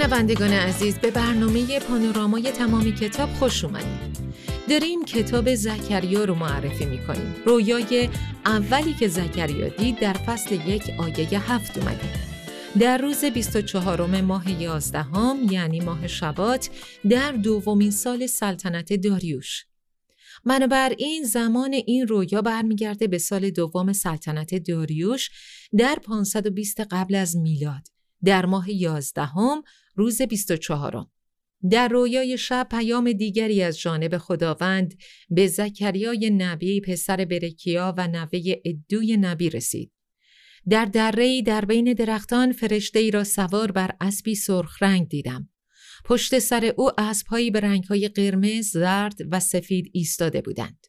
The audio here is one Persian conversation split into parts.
شنوندگان عزیز، به برنامه پانورامای تمامی کتاب خوش اومدید. داریم کتاب زکریا رو معرفی میکنیم. رویای اولی که زکریا دید در فصل 1 آیه 7 اومده. در روز 24 ماه 11 یعنی ماه شبات در دومین سال سلطنت داریوش. بنابراین زمان این رویا برمیگرده به سال دوم سلطنت داریوش در 520 قبل از میلاد، در ماه 11 روز 24. در رویای شب پیام دیگری از جانب خداوند به زکریای نبی پسر برکیا و نوه ادوی نبی رسید. در دره‌ای در بین درختان فرشته‌ای را سوار بر اسبی سرخ رنگ دیدم. پشت سر او اسب‌هایی به رنگ‌های قرمز، زرد و سفید ایستاده بودند.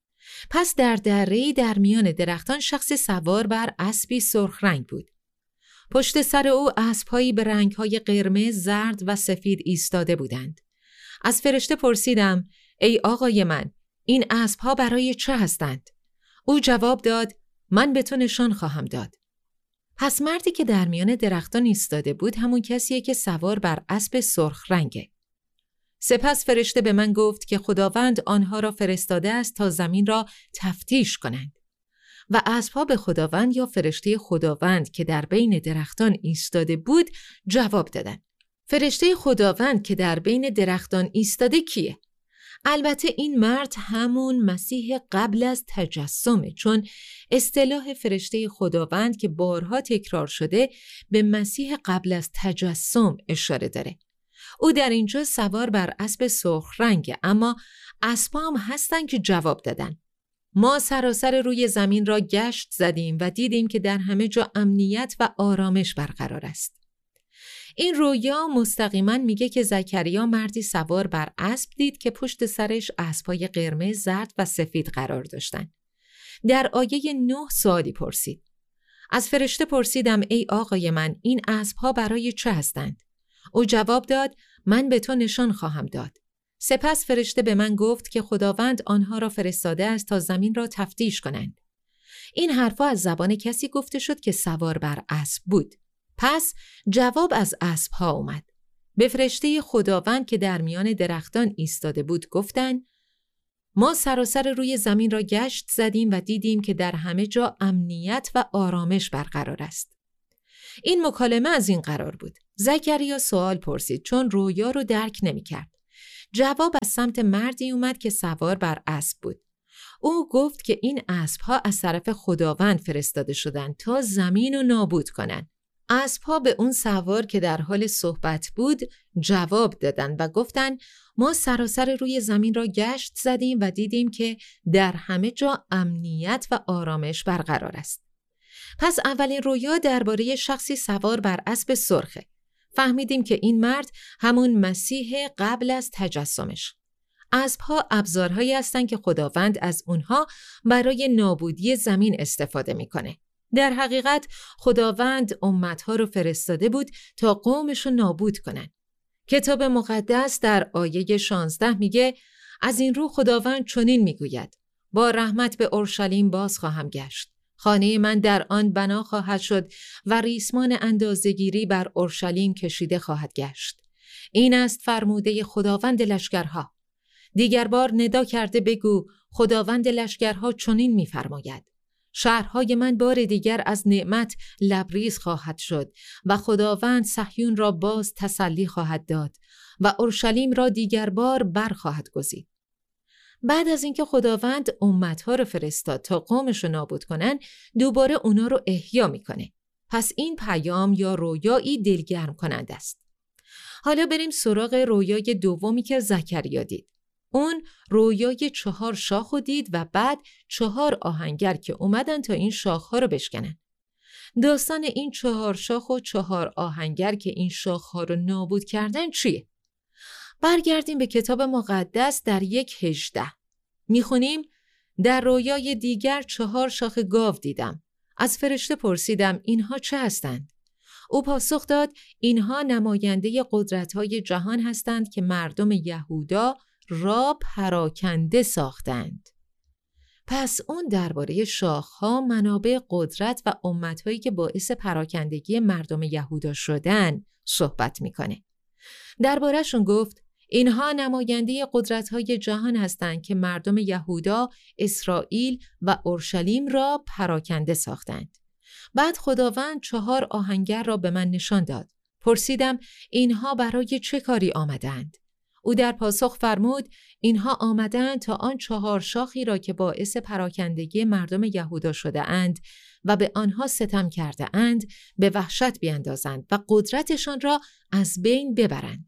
پس در دره‌ای در میان درختان شخصی سوار بر اسبی سرخ رنگ بود. پشت سر او اسب‌هایی به رنگ‌های قرمز، زرد و سفید ایستاده بودند. از فرشته پرسیدم: ای آقای من، این اسب‌ها برای چه هستند؟ او جواب داد: من به تو نشان خواهم داد. پس مردی که در میان درختان ایستاده بود همون کسیه که سوار بر اسب سرخ رنگه. سپس فرشته به من گفت که خداوند آنها را فرستاده است تا زمین را تفتیش کنند. و اسب‌ها به خداوند یا فرشته خداوند که در بین درختان ایستاده بود جواب دادند. فرشته خداوند که در بین درختان ایستاده کیه؟ البته این مرد همون مسیح قبل از تجسمه، چون اصطلاح فرشته خداوند که بارها تکرار شده به مسیح قبل از تجسم اشاره داره. او در اینجا سوار بر اسب سرخ رنگه، اما اسب‌ها هم هستن که جواب دادن. ما سراسر روی زمین را گشت زدیم و دیدیم که در همه جا امنیت و آرامش برقرار است. این رویا مستقیما میگه که زکریا مردی سوار بر اسب دید که پشت سرش اسب‌های قرمز، زرد و سفید قرار داشتن. در آیه 9 سوالی پرسید. از فرشته پرسیدم: ای آقای من، این اسب‌ها برای چه هستند؟ او جواب داد: من به تو نشان خواهم داد. سپس فرشته به من گفت که خداوند آنها را فرستاده است تا زمین را تفتیش کنند. این حرفا از زبان کسی گفته شد که سوار بر اسب بود. پس جواب از اسب‌ها اومد. به فرشته خداوند که در میان درختان ایستاده بود گفتند: ما سراسر روی زمین را گشت زدیم و دیدیم که در همه جا امنیت و آرامش برقرار است. این مکالمه از این قرار بود. زکریا سوال پرسید چون رویا رو درک نمی‌کرد. جواب از سمت مردی اومد که سوار بر اسب بود. او گفت که این اسب‌ها از طرف خداوند فرستاده شدند تا زمین رو نابود کنند. اسب‌ها به اون سوار که در حال صحبت بود جواب دادن و گفتن: ما سراسر روی زمین را گشت زدیم و دیدیم که در همه جا امنیت و آرامش برقرار است. پس اولین رویا درباره شخصی سوار بر اسب سرخه. فهمیدیم که این مرد همون مسیح قبل از تجسمش. اسب‌ها ابزارهایی هستند که خداوند از اونها برای نابودی زمین استفاده میکنه. در حقیقت خداوند امتها رو فرستاده بود تا قومش رو نابود کنن. کتاب مقدس در آیه 16 میگه: از این رو خداوند چنین میگوید: با رحمت به اورشلیم باز خواهم گشت. خانه من در آن بنا خواهد شد و ریسمان اندازه‌گیری بر اورشلیم کشیده خواهد گشت. این است فرموده خداوند لشکرها. دیگر بار ندا کرده بگو: خداوند لشکرها چنین می‌فرماید: شهرهای من بار دیگر از نعمت لبریز خواهد شد و خداوند صهیون را باز تسلی خواهد داد و اورشلیم را دیگر بار برخواهد گزید. بعد از اینکه خداوند امتها رو فرستاد تا قومش رو نابود کنن، دوباره اونا رو احیا میکنه. پس این پیام یا رویایی دلگرم کننده است. حالا بریم سراغ رویای دومی که زکریا دید. اون رویای 4 شاخ رو دید و بعد 4 آهنگر که اومدن تا این شاخها رو بشکنن. داستان این 4 شاخ و 4 آهنگر که این شاخها رو نابود کردن چیه؟ برگردیم به کتاب مقدس در 1:18. میخونیم: در رویای دیگر 4 شاخ گاو دیدم. از فرشته پرسیدم: اینها چه هستند؟ او پاسخ داد: اینها نماینده قدرت‌های جهان هستند که مردم یهودا را پراکنده ساختند. پس اون درباره شاخ‌ها، منابع قدرت و امت‌هایی که باعث پراکندگی مردم یهودا شدن صحبت میکنه. درباره‌شون گفت اینها نماینده قدرت‌های جهان هستند که مردم یهودا، اسرائیل و اورشلیم را پراکنده ساختند. بعد خداوند 4 آهنگر را به من نشان داد. پرسیدم اینها برای چه کاری آمدند؟ او در پاسخ فرمود اینها آمدند تا آن 4 شاخی را که باعث پراکندگی مردم یهودا شده اند و به آنها ستم کرده اند به وحشت بیندازند و قدرتشان را از بین ببرند.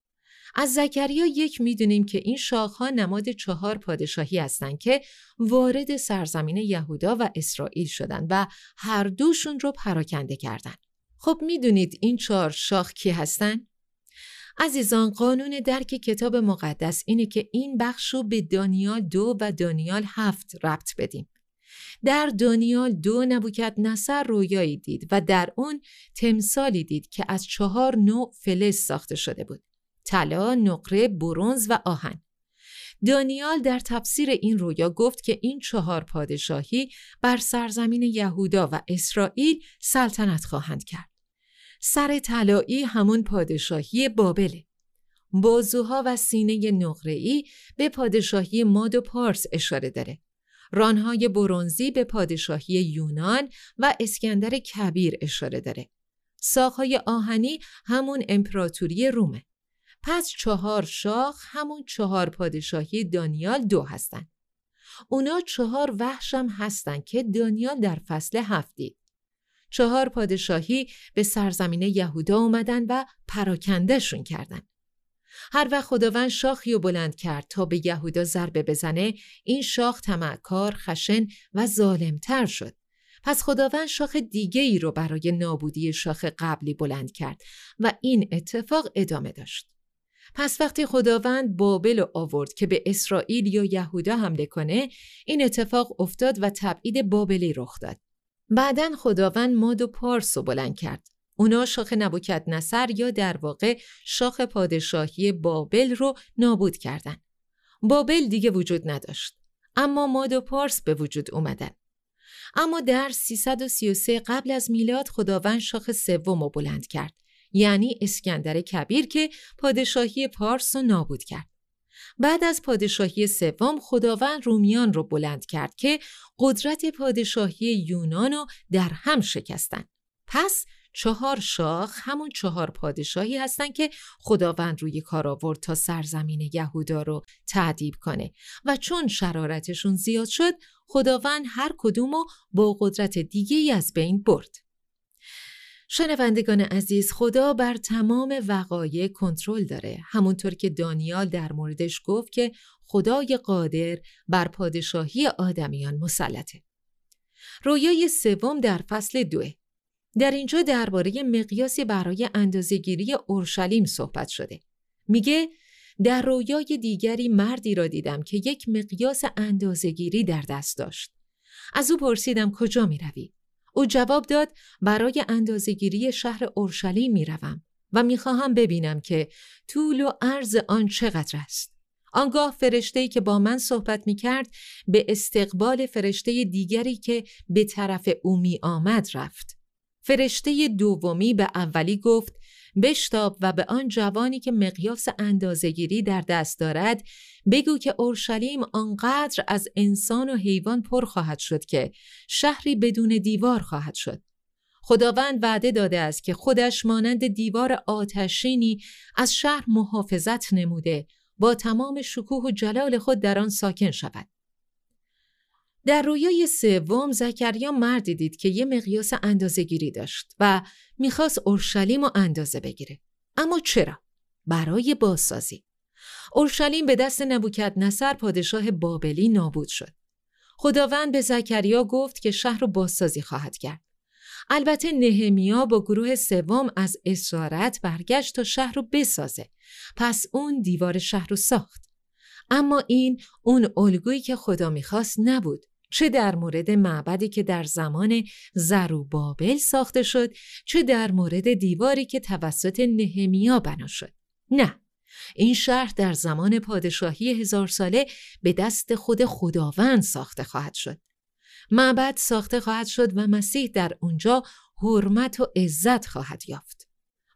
از زکریا 1 می‌دونیم که این شاخه‌ها نماد 4 پادشاهی هستند که وارد سرزمین یهودا و اسرائیل شدند و هر دوشون رو پراکنده کردند. خب می‌دونید این 4 شاخ کی هستند؟ عزیزان، قانون درک کتاب مقدس اینه که این بخش رو به دانیال 2 و دانیال 7 ربط بدیم. در دانیال 2 نبوکدنصر رویایی دید و در اون تمثالی دید که از 4 نوع فلز ساخته شده بود: طلا، نقره، برنز و آهن. دانیال در تفسیر این رویا گفت که این 4 پادشاهی بر سرزمین یهودا و اسرائیل سلطنت خواهند کرد. سر طلایی همون پادشاهی بابله. بازوها و سینه نقره‌ای به پادشاهی ماد و پارس اشاره داره. رانهای برنزی به پادشاهی یونان و اسکندر کبیر اشاره داره. ساقهای آهنی همون امپراتوری رومه. پس 4 شاخ همون 4 پادشاهی دانیال 2 هستن. اونا 4 وحش هم هستن که دانیال در فصل 7 دید. 4 پادشاهی به سرزمین یهودا اومدن و پراکندهشون کردن. هر وقت خداوند شاخی رو بلند کرد تا به یهودا ضربه بزنه، این شاخ طمعکار، خشن و ظالمتر شد. پس خداوند شاخ دیگه ای رو برای نابودی شاخ قبلی بلند کرد و این اتفاق ادامه داشت. پس وقتی خداوند بابل رو آورد که به اسرائیل یا یهودا حمله کنه، این اتفاق افتاد و تبعید بابلی رخ داد. بعدن خداوند ماد و پارس رو بلند کرد. اونا شاخ نبوکدنصر یا در واقع شاخ پادشاهی بابل رو نابود کردن. بابل دیگه وجود نداشت، اما ماد و پارس به وجود اومدن. اما در 333 قبل از میلاد خداوند شاخ 3 رو بلند کرد، یعنی اسکندر کبیر که پادشاهی پارس رو نابود کرد. بعد از پادشاهی 3 خداوند رومیان رو بلند کرد که قدرت پادشاهی یونان رو در هم شکستن. پس 4 شاخ همون 4 پادشاهی هستن که خداوند روی کار آورد تا سرزمین یهودا رو تعذیب کنه و چون شرارتشون زیاد شد، خداوند هر کدومو با قدرت دیگه‌ای از بین برد. شنوندگان عزیز، خدا بر تمام وقایع کنترل داره، همونطور که دانیال در موردش گفت که خدای قادر بر پادشاهی آدمیان مسلطه. رویای 3 در فصل 2. در اینجا درباره مقیاسی برای اندازه‌گیری اورشلیم صحبت شده. میگه در رویای دیگری مردی را دیدم که یک مقیاس اندازه‌گیری در دست داشت. از او پرسیدم کجا میروی؟ او جواب داد برای اندازه‌گیری شهر اورشلیم میروم و میخواهم ببینم که طول و عرض آن چقدر است. آنگاه فرشته‌ای که با من صحبت میکرد به استقبال فرشته دیگری که به طرف او می آمد رفت. فرشته دومی به اولی گفت بشتاب و به آن جوانی که مقیاس اندازه‌گیری در دست دارد بگو که اورشلیم آنقدر از انسان و حیوان پر خواهد شد که شهری بدون دیوار خواهد شد. خداوند وعده داده است که خودش مانند دیوار آتشینی از شهر محافظت نموده با تمام شکوه و جلال خود در آن ساکن شود. در رویای 3 زکریا مردی دید که یه مقیاس اندازه‌گیری داشت و میخواست اورشلیم رو اندازه بگیره. اما چرا؟ برای بازسازی. اورشلیم به دست نبوکدنصر پادشاه بابلی نابود شد. خداوند به زکریا گفت که شهر رو بازسازی خواهد کرد. البته نهمیا با گروه 3 از اسارت برگشت تا شهر رو بسازه. پس اون دیوار شهر رو ساخت. اما این اون الگویی که خدا میخواست نبود. چه در مورد معبدی که در زمان زروبابل ساخته شد، چه در مورد دیواری که توسط نهمیا بنا شد. نه، این شهر در زمان پادشاهی 1000 ساله به دست خود خداوند ساخته خواهد شد. معبد ساخته خواهد شد و مسیح در اونجا حرمت و عزت خواهد یافت.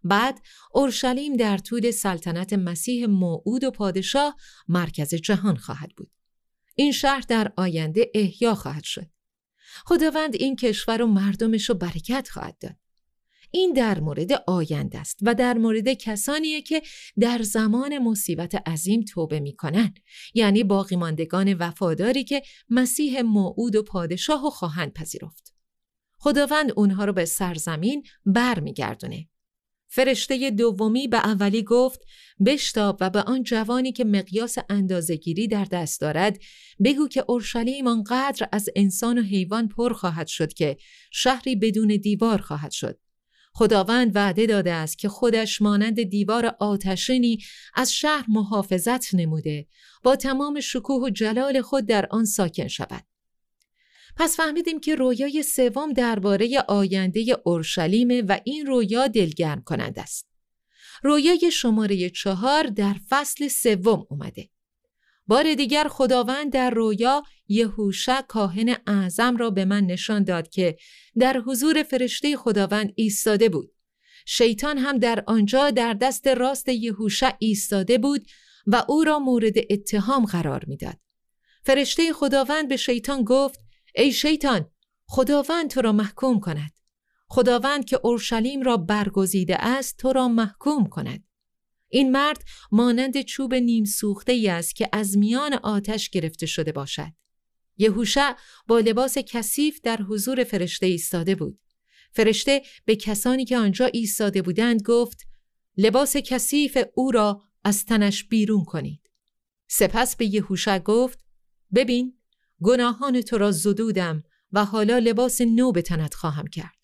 بعد اورشلیم در طول سلطنت مسیح موعود و پادشاه مرکز جهان خواهد بود. این شهر در آینده احیا خواهد شد. خداوند این کشور و مردمش رو برکت خواهد داد. این در مورد آینده است و در مورد کسانیه که در زمان مصیبت عظیم توبه میکنن، یعنی باقی ماندگان وفاداری که مسیح موعود و پادشاه رو خواهند پذیرفت. خداوند اونها رو به سرزمین برمیگردونه. فرشته دومی به اولی گفت: بشتاب و به آن جوانی که مقیاس اندازه‌گیری در دست دارد بگو که اورشلیم آنقدر از انسان و حیوان پر خواهد شد که شهری بدون دیوار خواهد شد. خداوند وعده داده است که خودش مانند دیوار آتشینی از شهر محافظت نموده، با تمام شکوه و جلال خود در آن ساکن شود. پس فهمیدیم که رویای سوم درباره آینده اورشلیمه و این رویا دلگرم کننده است. رویای شماره 4 در فصل 3 اومده. بار دیگر خداوند در رویا یهوشع کاهن اعظم را به من نشان داد که در حضور فرشته خداوند ایستاده بود. شیطان هم در آنجا در دست راست یهوشع ایستاده بود و او را مورد اتهام قرار میداد. فرشته خداوند به شیطان گفت: ای شیطان، خداوند تو را محکوم کند. خداوند که اورشلیم را برگزیده است تو را محکوم کند. این مرد مانند چوب نیم سوخته ای است که از میان آتش گرفته شده باشد. یهوشع با لباس کثیف در حضور فرشته ایستاده بود. فرشته به کسانی که آنجا ایستاده بودند گفت: لباس کثیف او را از تنش بیرون کنید. سپس به یهوشع گفت: ببین، گناهان تو را زدودم و حالا لباس نو به تنت خواهم کرد.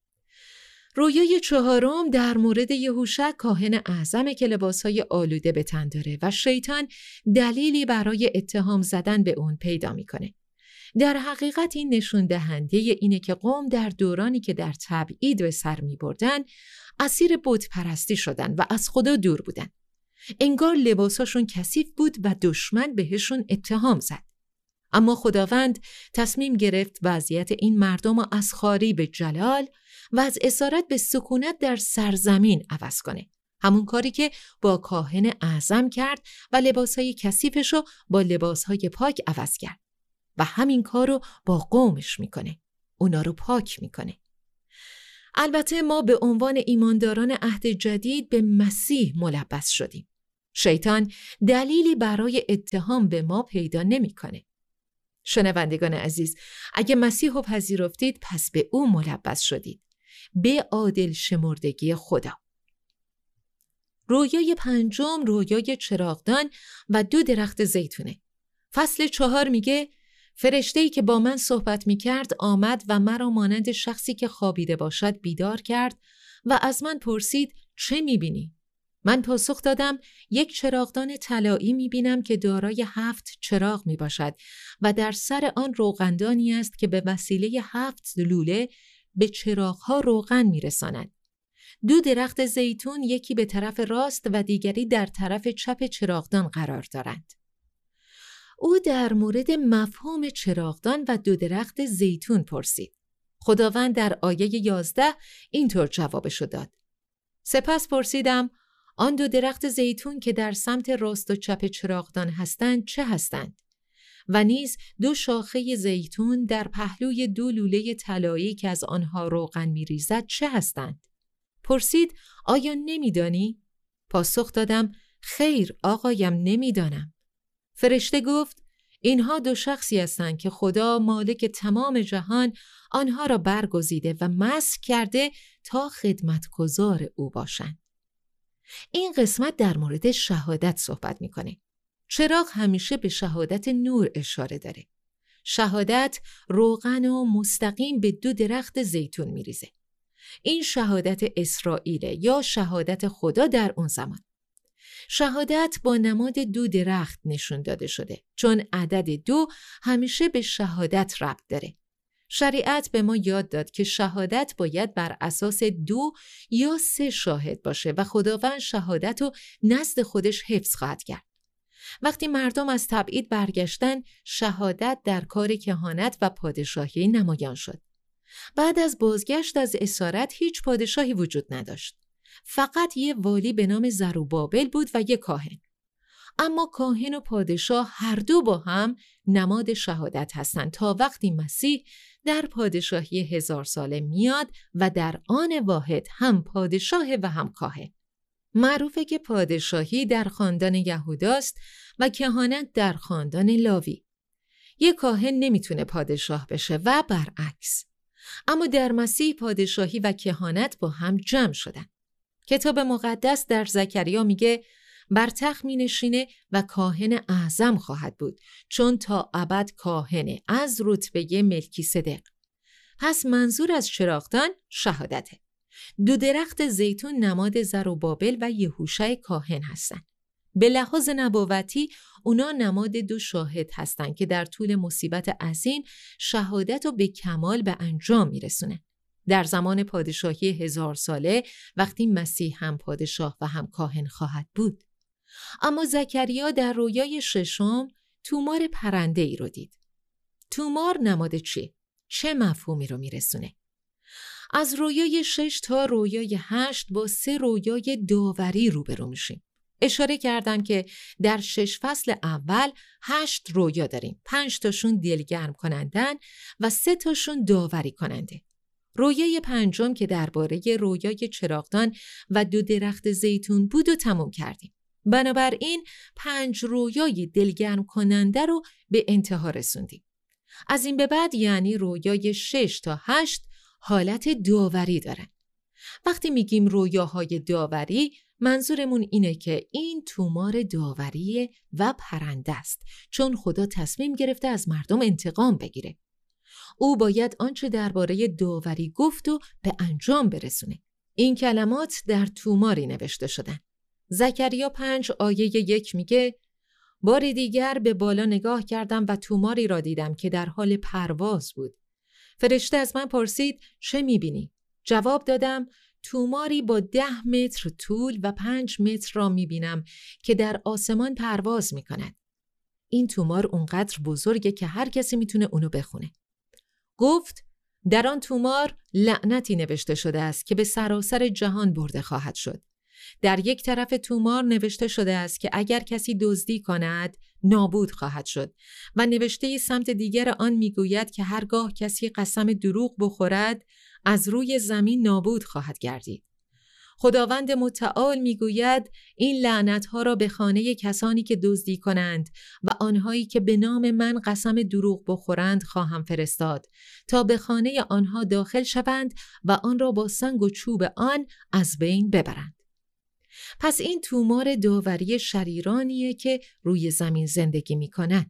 رویای 4 در مورد یهوشع کاهن اعظمه که لباسهای آلوده به تن داره و شیطان دلیلی برای اتهام زدن به اون پیدا میکنه. در حقیقت این نشون دهنده اینه که قوم در دورانی که در تبعید به سر میبردن اسیر بت پرستی شدن و از خدا دور بودن. انگار لباساشون کثیف بود و دشمن بهشون اتهام زد. اما خداوند تصمیم گرفت وضعیت این مردم را از خواری به جلال و از اسارت به سکونت در سرزمین عوض کنه. همون کاری که با کاهن اعظم کرد و لباسهای کثیفش رو با لباسهای پاک عوض کرد. و همین کار رو با قومش میکنه. اونا رو پاک میکنه. البته ما به عنوان ایمانداران عهد جدید به مسیح ملبس شدیم. شیطان دلیلی برای اتهام به ما پیدا نمیکنه. شنوندگان عزیز، اگه مسیح رو پذیرفتید پس به او ملبس شدید، به عادل شمردگی خدا. رویای 5 رویای چراغدان و 2 درخت زیتونه. فصل 4 میگه: فرشته‌ای که با من صحبت میکرد آمد و مرا مانند شخصی که خوابیده باشد بیدار کرد و از من پرسید: چه میبینی؟ من پاسخ دادم: یک چراغدان طلایی میبینم که دارای 7 چراغ میباشد و در سر آن روغندانی است که به وسیله 7 لوله به چراغها روغن میرساند. 2 درخت زیتون، یکی به طرف راست و دیگری در طرف چپ چراغدان قرار دارند. او در مورد مفهوم چراغدان و 2 درخت زیتون پرسید. خداوند در آیه 11 اینطور جوابشو داد: سپس پرسیدم: آن 2 درخت زیتون که در سمت راست و چپ چراغدان هستند چه هستند؟ و نیز 2 شاخه زیتون در پهلوی 2 لوله طلایی که از آنها روغن می‌ریزد چه هستند؟ پرسید: آیا نمی‌دانی؟ پاسخ دادم: خیر آقایم، نمی‌دانم. فرشته گفت: اینها 2 شخصی هستند که خدا مالک تمام جهان آنها را برگزیده و مسح کرده تا خدمتگزار او باشند. این قسمت در مورد شهادت صحبت میکنه. چراغ همیشه به شهادت نور اشاره داره. شهادت روغن و مستقیم به 2 درخت زیتون میریزه. این شهادت اسرائیل یا شهادت خدا در اون زمان. شهادت با نماد 2 درخت نشون داده شده، چون عدد 2 همیشه به شهادت ربط داره. شریعت به ما یاد داد که شهادت باید بر اساس 2 یا 3 شاهد باشه و خداوند شهادت رو نزد خودش حفظ خواهد کرد. وقتی مردم از تبعید برگشتن، شهادت در کار کهانت و پادشاهی نمایان شد. بعد از بازگشت از اسارت هیچ پادشاهی وجود نداشت. فقط یه والی به نام زروبابل بود و یه کاهن. اما کاهن و پادشاه هر دو با هم نماد شهادت هستند تا وقتی مسیح در پادشاهی 1000 ساله میاد و در آن واحد هم پادشاه و هم کاهن. معروفه که پادشاهی در خاندان یهوداست و کهانت در خاندان لاوی. یک کاهن نمیتونه پادشاه بشه و برعکس. اما در مسیح پادشاهی و کهانت با هم جمع شدن. کتاب مقدس در زکریا میگه بر تخت مینشینه و کاهن اعظم خواهد بود، چون تا ابد کاهنه، از رتبه ملکیسدق. پس منظور از چراغدان شهادته. 2 درخت زیتون نماد زروبابل و یهوشع کاهن هستن. به لحاظ نبوتی اونا نماد 2 شاهد هستن که در طول مصیبت عظیم شهادت رو به کمال به انجام میرسونه. در زمان پادشاهی 1000 ساله وقتی مسیح هم پادشاه و هم کاهن خواهد بود. اما زکریا در رویای 6 تومار پرنده‌ای رو دید. تومار نماد چیه؟ چه مفهومی رو میرسونه؟ از رویای 6 تا رویای 8 با 3 رویای داوری روبرو میشیم. اشاره کردم که در 6 فصل اول 8 رویا داریم. 5 تاشون دلگرم کنندن و 3 تاشون داوری کننده. رویای 5 که درباره رویای چراغدان و 2 درخت زیتون بود و تموم کردیم. بنابراین 5 رویای دلگرم کننده رو به انتها رسوندیم. از این به بعد یعنی رویای 6 تا 8 حالت داوری دارن. وقتی میگیم رویاهای داوری منظورمون اینه که این تومار داوری و پرنده است، چون خدا تصمیم گرفته از مردم انتقام بگیره. او باید آنچه درباره داوری گفت و به انجام برسونه. این کلمات در توماری نوشته شدن. زکریا 5 آیه 1 میگه بار دیگر به بالا نگاه کردم و توماری را دیدم که در حال پرواز بود. فرشته از من پرسید چه میبینی؟ جواب دادم توماری با 10 متر طول و 5 متر را میبینم که در آسمان پرواز میکند. این تومار اونقدر بزرگه که هر کسی میتونه اونو بخونه. گفت در آن تومار لعنتی نوشته شده است که به سراسر جهان برده خواهد شد. در یک طرف تومار نوشته شده است که اگر کسی دزدی کند نابود خواهد شد و نوشته سمت دیگر آن میگوید که هرگاه کسی قسم دروغ بخورد از روی زمین نابود خواهد گردید. خداوند متعال میگوید این لعنت‌ها را به خانه کسانی که دزدی کنند و آنهایی که به نام من قسم دروغ بخورند خواهم فرستاد تا به خانه آنها داخل شوند و آن را با سنگ و چوب آن از بین ببرند. پس این تومار داوری شریرانیه که روی زمین زندگی میکنن.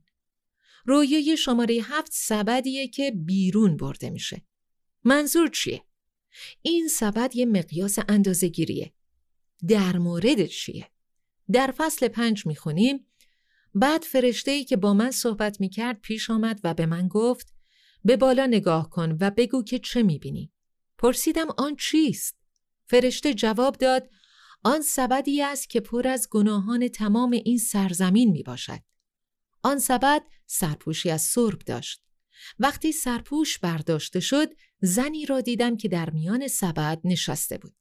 رویای شماره 7 سبدیه که بیرون برده میشه. منظور چیه؟ این سبد یه مقیاس اندازه‌گیریه. در مورد چیه؟ در فصل 5 میخونیم بعد فرشته‌ای که با من صحبت میکرد پیش آمد و به من گفت به بالا نگاه کن و بگو که چه میبینی؟ پرسیدم آن چیست؟ فرشته جواب داد آن سبدی است که پر از گناهان تمام این سرزمین می باشد. آن سبد سرپوشی از سرب داشت. وقتی سرپوش برداشته شد، زنی را دیدم که در میان سبد نشسته بود.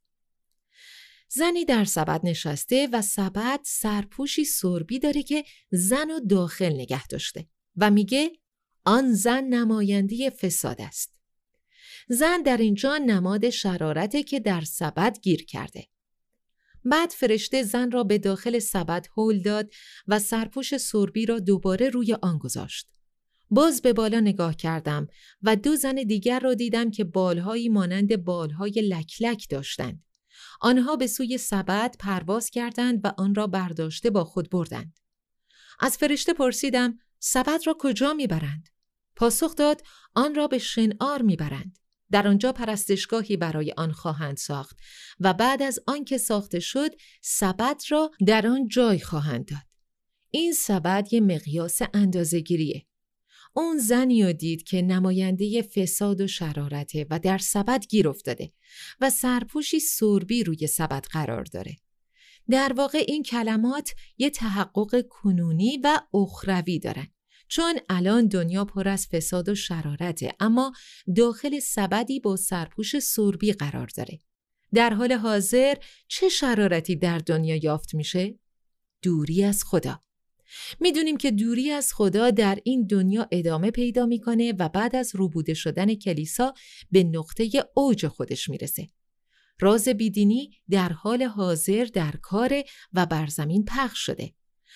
زنی در سبد نشسته و سبد سرپوشی سربی داره که زن رو داخل نگه داشته و میگه آن زن نماینده فساد است. زن در اینجا نماد شرارته که در سبد گیر کرده. بعد فرشته زن را به داخل سبد هل داد و سرپوش سربی را دوباره روی آن گذاشت. باز به بالا نگاه کردم و 2 زن دیگر را دیدم که بالهایی مانند بالهای لکلک داشتند. آنها به سوی سبد پرواز کردند و آن را برداشته با خود بردند. از فرشته پرسیدم سبد را کجا میبرند؟ پاسخ داد آن را به شنعار میبرند. در آنجا پرستشگاهی برای آن خواهند ساخت و بعد از آن که ساخته شد سبد را در آن جای خواهند داد. این سبد یه مقیاس اندازه‌گیریه. اون زنی رو دید که نماینده فساد و شرارته و در سبد گیر افتاده و سرپوشی سربی روی سبد قرار داره. در واقع این کلمات یه تحقق کنونی و اخروی دارن. چون الان دنیا پر از فساد و شرارته، اما داخل سبدی با سرپوش سربی قرار داره. در حال حاضر چه شرارتی در دنیا یافت میشه؟ دوری از خدا. میدونیم که دوری از خدا در این دنیا ادامه پیدا میکنه و بعد از روبوده شدن کلیسا به نقطه اوج خودش میرسه. راز بیدینی در حال حاضر در کار و بر زمین پخش شده.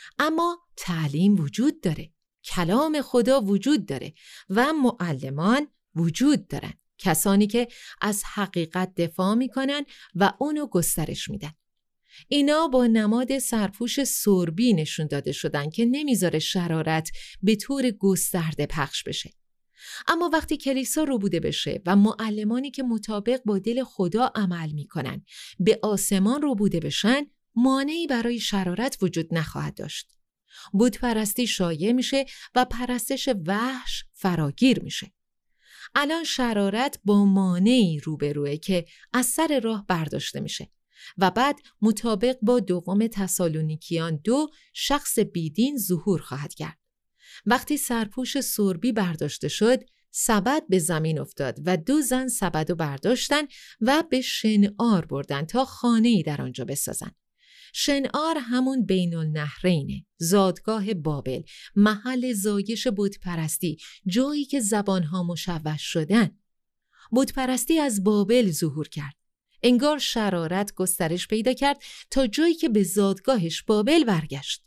اما تعلیم وجود داره. کلام خدا وجود داره و معلمان وجود دارن. کسانی که از حقیقت دفاع میکنن و اونو گسترش میدن. اینا با نماد سرپوش سربی نشون داده شدن که نمیذاره شرارت به طور گسترده پخش بشه. اما وقتی کلیسا روبوده بشه و معلمانی که مطابق با دل خدا عمل میکنن به آسمان روبوده بشن، مانعی برای شرارت وجود نخواهد داشت. بت پرستی شایع میشه و پرستش وحش فراگیر میشه. الان شرارت با مانعی روبروه که از سر راه برداشته میشه و بعد مطابق با دوم تسالونیکیان 2 شخص بیدین ظهور خواهد کرد. وقتی سرپوش سربی برداشته شد، سبد به زمین افتاد و 2 زن سبدو برداشتن و به شنعار بردن تا خانه‌ای در آنجا بسازن. شنعار همون بین النهرینه، زادگاه بابل، محل زایش بت پرستی، جایی که زبانها مشوش شدن. بت پرستی از بابل ظهور کرد. انگار شرارت گسترش پیدا کرد تا جایی که به زادگاهش بابل برگشت.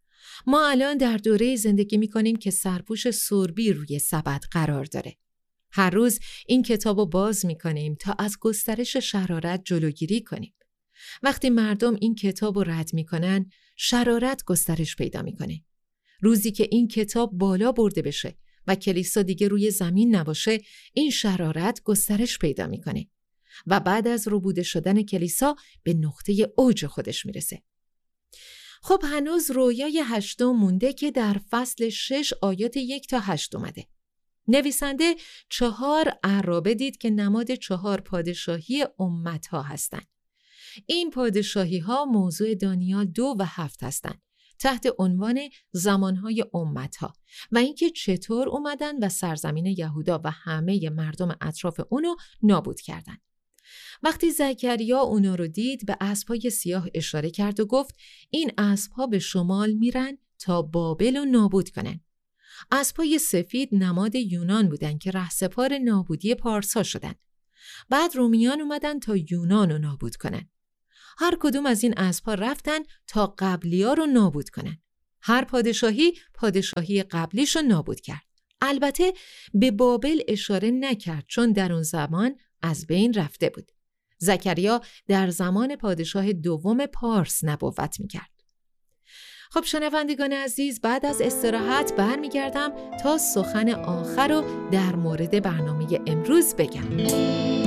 ما الان در دوره زندگی می‌کنیم که سرپوش سربی روی سبد قرار داره. هر روز این کتابو باز می‌کنیم تا از گسترش شرارت جلوگیری کنیم. وقتی مردم این کتابو رد می‌کنن، شرارت گسترش پیدا می‌کنه. روزی که این کتاب بالا برده بشه و کلیسا دیگه روی زمین نباشه، این شرارت گسترش پیدا می‌کنه و بعد از روبوده شدن کلیسا به نقطه اوج خودش میرسه. خب هنوز رویای 8 مونده که در فصل 6 آیات 1 تا 8 اومده. نویسنده 4 عرابه دید که نماد 4 پادشاهی امتها هستند. این پادشاهی ها موضوع دانیال 2 و 7 هستند، تحت عنوان زمانهای امتها و اینکه چطور اومدن و سرزمین یهودا و همه مردم اطراف اونو نابود کردن. وقتی زکریا اونا رو دید به اسب‌های سیاه اشاره کرد و گفت این اسب‌ها به شمال میرن تا بابل رو نابود کنن. اسب‌های سفید نماد یونان بودن که رهسپار نابودی پارسا شدن. بعد رومیان اومدن تا یونان رو نابود کنن. هر کدوم از این اسب‌ها رفتن تا قبلی‌ها رو نابود کنن. هر پادشاهی قبلیش رو نابود کرد. البته به بابل اشاره نکرد چون در اون زمان از بین رفته بود. زکریا در زمان پادشاه دوم پارس نبوت میکرد. خب شنوندگان عزیز، بعد از استراحت برمیگردم تا سخن آخر رو در مورد برنامه امروز بگم.